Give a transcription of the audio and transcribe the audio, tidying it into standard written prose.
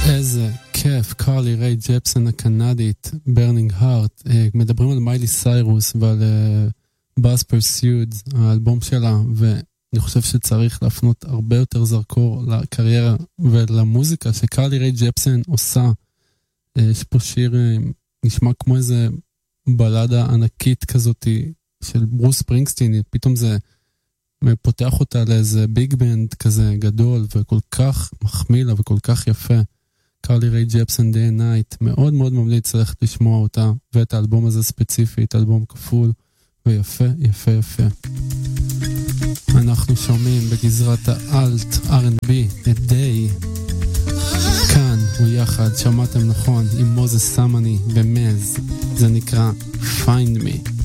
איזה כיף, קרלי ריי ג'פסון הקנדית, ברנינג הארט, מדברים על מיילי סיירוס ועל באז פרסיוד, האלבום שלה, ואני חושב שצריך להפנות הרבה יותר זרקור לקריירה ולמוזיקה שקרלי ריי ג'פסון עושה. יש פה שיר נשמע כמו איזה בלדה ענקית כזאת של ברוס ספרינגסטין, פתאום זה פותח אותה לאיזה ביג בנד כזה גדול וכל כך מחמיא לה וכל כך יפה. קרלי ריי ג'פסון Day and Night, מאוד מאוד ממליץ ללכת לשמוע אותה ואת האלבום הזה ספציפית, אלבום כפול ויפה יפה יפה. אנחנו שומעים בגזרת האלט R&B את Day, כאן הוא יחד, שמעתם נכון, עם מוזס סמני ומז, זה נקרא Find Me.